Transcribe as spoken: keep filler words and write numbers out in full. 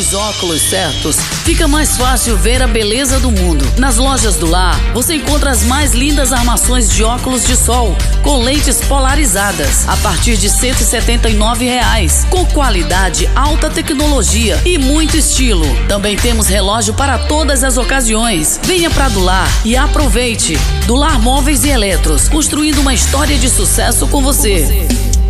os óculos certos, fica mais fácil ver a beleza do mundo. Nas lojas do lar, você encontra as mais lindas armações de óculos de sol com lentes polarizadas a partir de cento e setenta e nove reais, com qualidade, alta tecnologia e muito estilo. Também temos relógio para todas as ocasiões. Venha para Dular e aproveite. Dular Móveis e Eletros, construindo uma história de sucesso com você.